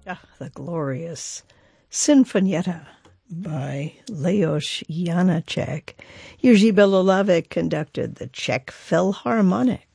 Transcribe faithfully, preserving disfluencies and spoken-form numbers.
Ah, the glorious Sinfonietta by Lajos Janáček. Jiří Belohlávek conducted the Czech Philharmonic.